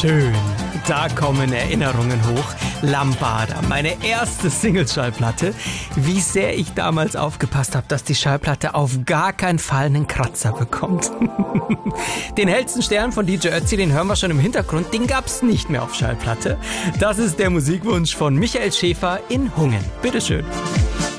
Schön, da kommen Erinnerungen hoch. Lambada, meine erste Single-Schallplatte. Wie sehr ich damals aufgepasst habe, dass die Schallplatte auf gar keinen Fall einen Kratzer bekommt. Den hellsten Stern von DJ Ötzi, den hören wir schon im Hintergrund, den gab's nicht mehr auf Schallplatte. Das ist der Musikwunsch von Michael Schäfer in Hungen. Bitteschön.